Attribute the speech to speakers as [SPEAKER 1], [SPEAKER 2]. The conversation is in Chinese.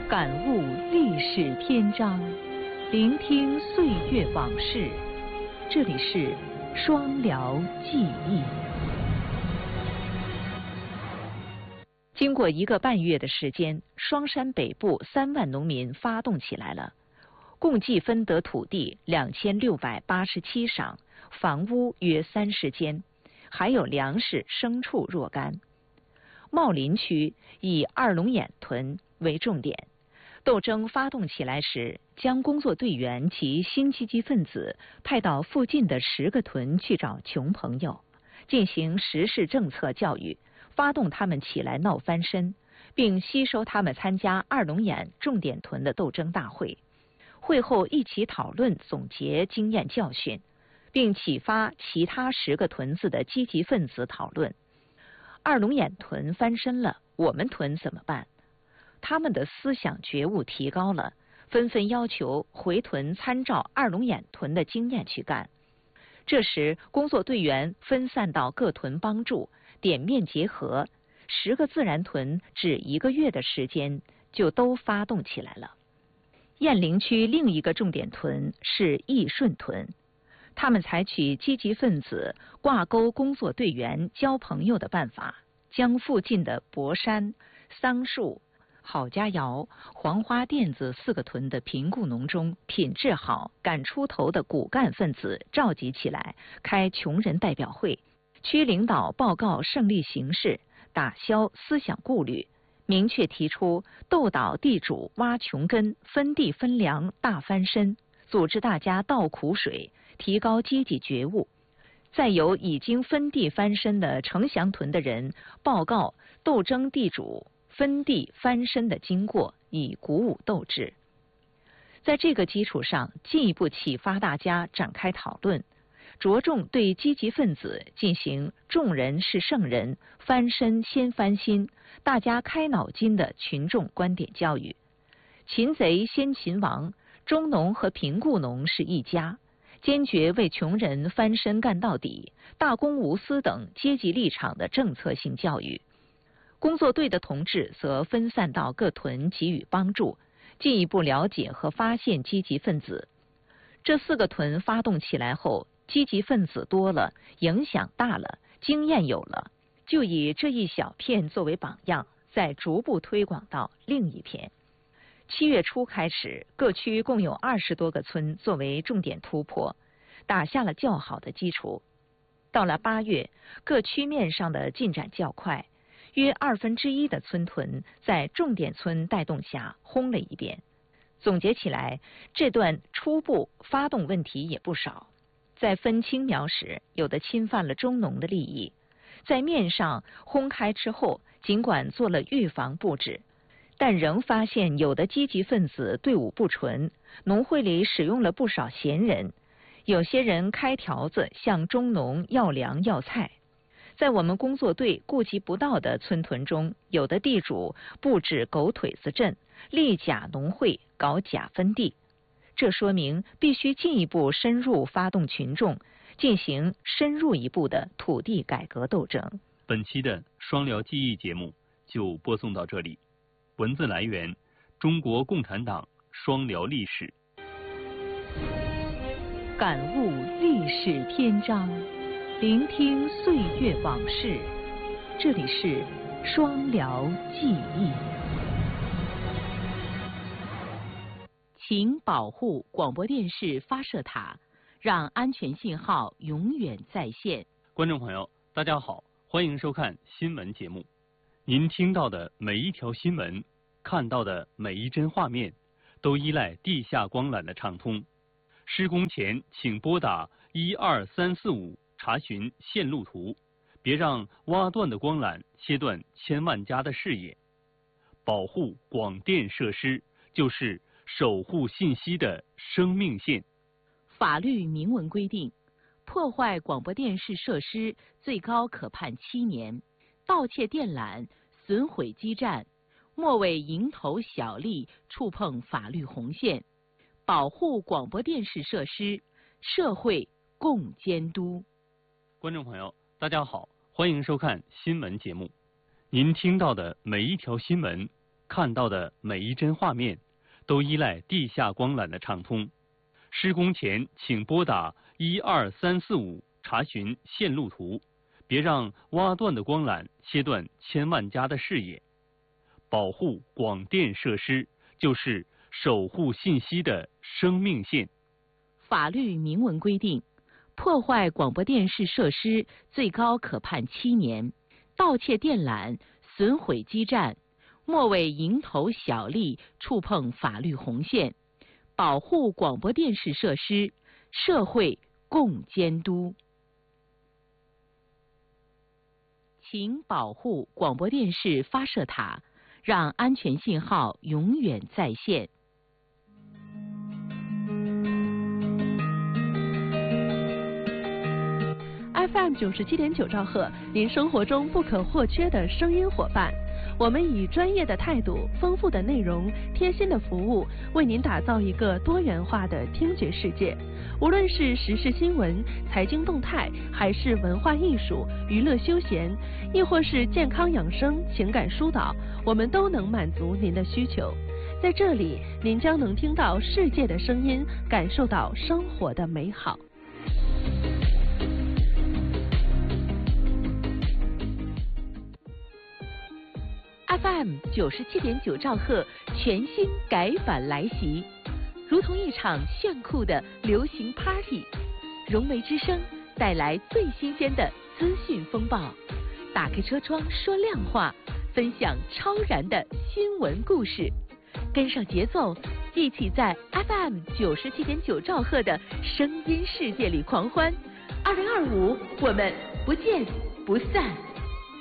[SPEAKER 1] 感悟历史篇章，聆听岁月往事。这里是双辽记忆。经过1个半月的时间，双山北部3万农民发动起来了，共计分得土地2687晌，房屋约30间，还有粮食、牲畜若干。茂林区以二龙眼屯为重点，斗争发动起来时，将工作队员及新积极分子派到附近的10个屯去找穷朋友，进行时事政策教育，发动他们起来闹翻身，并吸收他们参加二龙眼重点屯的斗争大会。会后一起讨论总结经验教训，并启发其他10个屯子的积极分子讨论。二龙眼屯翻身了，我们屯怎么办？他们的思想觉悟提高了，纷纷要求回屯参照二龙眼屯的经验去干。这时工作队员分散到各屯帮助，点面结合，10个自然屯只1个月的时间就都发动起来了。雁陵区另一个重点屯是义顺屯，他们采取积极分子挂钩工作队员交朋友的办法，将附近的博山、桑树、郝家窑、黄花店子4个屯的贫雇农中品质好、敢出头的骨干分子召集起来，开穷人代表会，区领导报告胜利形势，打消思想顾虑，明确提出斗倒地主挖穷根、分地分粮大翻身，组织大家倒苦水，提高积极觉悟。再由已经分地翻身的城乡屯的人报告斗争地主分地翻身的经过，以鼓舞斗志。在这个基础上，进一步启发大家展开讨论，着重对积极分子进行众人是圣人，翻身先翻心，大家开脑筋的群众观点教育。擒贼先擒王，中农和贫雇农是一家，坚决为穷人翻身干到底，大公无私等阶级立场的政策性教育。工作队的同志则分散到各屯给予帮助，进一步了解和发现积极分子。这4个屯发动起来后，积极分子多了，影响大了，经验有了，就以这一小片作为榜样，再逐步推广到另一片。7月初开始，各区共有20多个村作为重点突破，打下了较好的基础。到了8月，各区面上的进展较快，约1/2的村屯在重点村带动下轰了一遍。总结起来，这段初步发动问题也不少。在分青苗时，有的侵犯了中农的利益。在面上轰开之后，尽管做了预防布置，但仍发现有的积极分子队伍不纯，农会里使用了不少闲人，有些人开条子向中农要粮要菜。在我们工作队顾及不到的村屯中，有的地主布置狗腿子阵，立假农会，搞假分地。这说明必须进一步深入发动群众，进行深入一步的土地改革斗争。
[SPEAKER 2] 本期的双辽记忆节目就播送到这里。文字来源：中国共产党双辽历史。
[SPEAKER 1] 感悟历史篇章，聆听岁月往事。这里是双辽记忆。请保护广播电视发射塔，让安全信号永远在线。
[SPEAKER 2] 观众朋友，大家好，欢迎收看新闻节目。您听到的每一条新闻，看到的每一帧画面，都依赖地下光缆的畅通。施工前请拨打12345查询线路图，别让挖断的光缆切断千万家的视野。保护广电设施，就是守护信息的生命线。
[SPEAKER 1] 法律明文规定，破坏广播电视设施最高可判7年，盗窃电缆、损毁基站，莫为蝇头小利触碰法律红线。保护广播电视设施，社会共监督。
[SPEAKER 2] 观众朋友，大家好，欢迎收看新闻节目。您听到的每一条新闻， 看到的每一帧画面，都依赖地下光缆的畅通。施工前请拨打12345查询线路图，别让挖断的光缆切断千万家的视野。保护广电设施就是守护信息的生命线。
[SPEAKER 1] 法律明文规定，破坏广播电视设施最高可判7年，盗窃电缆、损毁基站，莫为蝇头小利触碰法律红线。保护广播电视设施，社会共监督。请保护广播电视发射塔，让安全信号永远在线。
[SPEAKER 3] FM 97.9兆赫，您生活中不可或缺的声音伙伴。我们以专业的态度、丰富的内容、贴心的服务，为您打造一个多元化的听觉世界。无论是时事新闻、财经动态，还是文化艺术、娱乐休闲，亦或是健康养生、情感疏导，我们都能满足您的需求。在这里，您将能听到世界的声音，感受到生活的美好。
[SPEAKER 1] FM 97.9兆赫全新改版来袭，如同一场炫酷的流行 Party。融媒之声带来最新鲜的资讯风暴，打开车窗说亮话，分享超燃的新闻故事，跟上节奏，一起在 FM 97.9兆赫的声音世界里狂欢。2025，我们不见不散。